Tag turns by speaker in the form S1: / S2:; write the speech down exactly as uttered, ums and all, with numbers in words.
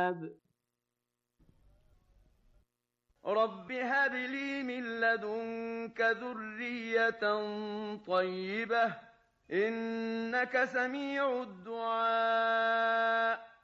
S1: الحساب
S2: رب هب لي من لدنك ذرية طيبة إنك سميع الدعاء